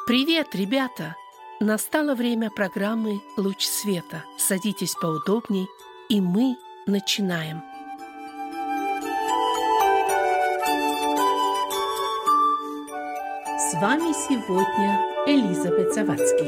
Привет, ребята! Настало время программы «Луч света». Садитесь поудобней, и мы начинаем. С вами сегодня Элизабет Завадский.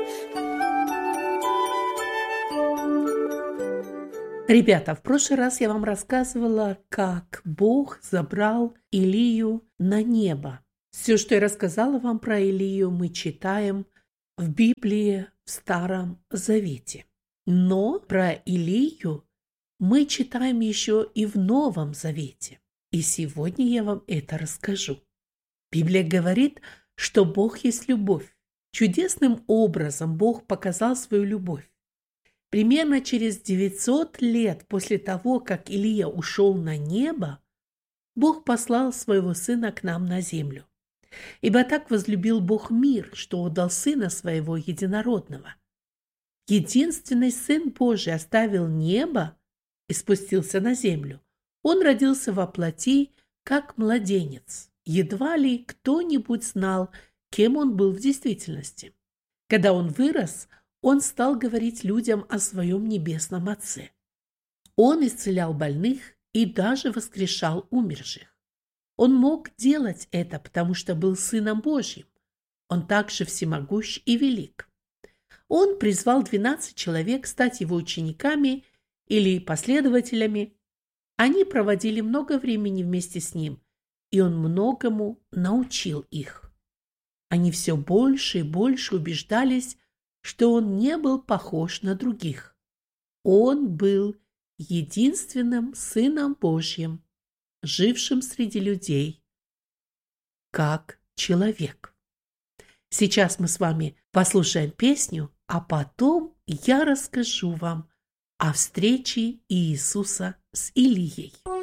Ребята, в прошлый раз я вам рассказывала, как Бог забрал Илию на небо. Все, что я рассказала вам про Илию, мы читаем в Библии в Старом Завете. Но про Илию мы читаем еще и в Новом Завете. И сегодня я вам это расскажу. Библия говорит, что Бог есть любовь. Чудесным образом Бог показал свою любовь. Примерно через 900 лет после того, как Илия ушел на небо, Бог послал своего Сына к нам на землю. Ибо так возлюбил Бог мир, что отдал Сына Своего Единородного. Единственный Сын Божий оставил небо и спустился на землю. Он родился во плоти, как младенец. Едва ли кто-нибудь знал, кем он был в действительности. Когда он вырос, он стал говорить людям о своем небесном Отце. Он исцелял больных и даже воскрешал умерших. Он мог делать это, потому что был Сыном Божьим. Он также всемогущ и велик. Он призвал 12 человек стать его учениками или последователями. Они проводили много времени вместе с ним, и он многому научил их. Они все больше и больше убеждались, что он не был похож на других. Он был единственным Сыном Божьим, жившим среди людей, как человек. Сейчас мы с вами послушаем песню, а потом я расскажу вам о встрече Иисуса с Илией.